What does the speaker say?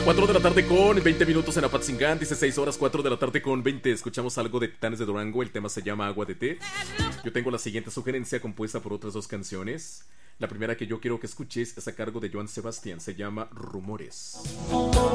4 de la tarde con 20 minutos en Apatzingán, 16 horas, 4 de la tarde con 20. Escuchamos algo de Titanes de Durango, el tema se llama Agua de Té. Yo tengo la siguiente sugerencia compuesta por otras dos canciones. La primera que yo quiero que escuches es a cargo de Joan Sebastián, se llama Rumores.